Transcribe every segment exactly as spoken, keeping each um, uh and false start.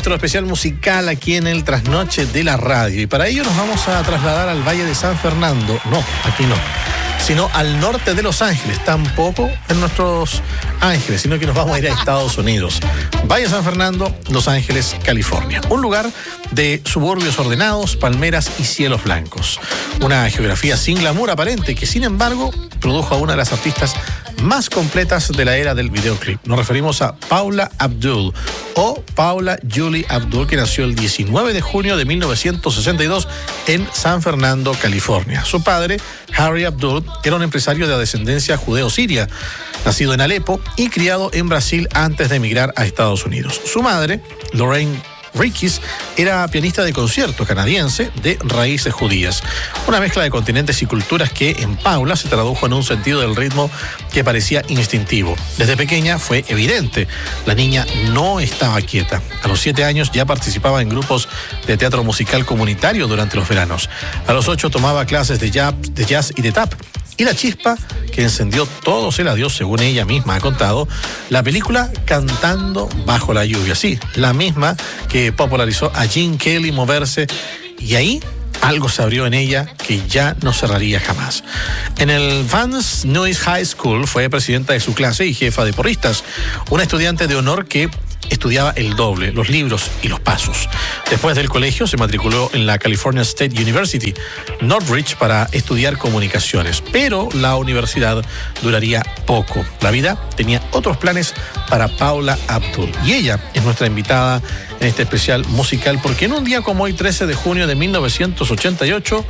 nuestro especial musical aquí en el Trasnoche de la Radio. Y para ello nos vamos a trasladar al Valle de San Fernando. No, aquí no. Sino al norte de Los Ángeles. Tampoco en nuestros Ángeles, sino que nos vamos a ir a Estados Unidos. Valle de San Fernando, Los Ángeles, California. Un lugar de suburbios ordenados, palmeras y cielos blancos. Una geografía sin glamour aparente que, sin embargo, produjo a una de las artistas más completas de la era del videoclip. Nos referimos a Paula Abdul, o Paula Julie Abdul, que nació el diecinueve de junio de mil novecientos sesenta y dos en San Fernando, California. Su padre, Harry Abdul, era un empresario de descendencia judeo-siria, nacido en Alepo y criado en Brasil antes de emigrar a Estados Unidos. Su madre, Lorraine Rickis, era pianista de concierto canadiense de raíces judías. Una mezcla de continentes y culturas que en Paula se tradujo en un sentido del ritmo que parecía instintivo. Desde pequeña fue evidente, la niña no estaba quieta. A los siete años ya participaba en grupos de teatro musical comunitario durante los veranos. A los ocho tomaba clases de jazz, de jazz y de tap. Y la chispa que encendió todo se la dio, según ella misma ha contado, la película Cantando bajo la lluvia. Sí, la misma que popularizó a Gene Kelly moverse, y ahí algo se abrió en ella que ya no cerraría jamás. En el Vance Nuys High School fue presidenta de su clase y jefa de porristas, una estudiante de honor que estudiaba el doble, los libros y los pasos. Después del colegio se matriculó en la California State University, Northridge, para estudiar comunicaciones, pero la universidad duraría poco. La vida tenía otros planes para Paula Abdul, y ella es nuestra invitada en este especial musical porque en un día como hoy, trece de junio de mil novecientos ochenta y ocho,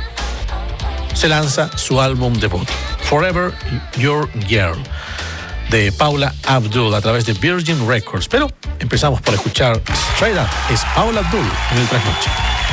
se lanza su álbum debut, Forever Your Girl, de Paula Abdul a través de Virgin Records. Pero empezamos por escuchar Straight Up. Es Paula Abdul en el Trasnoche.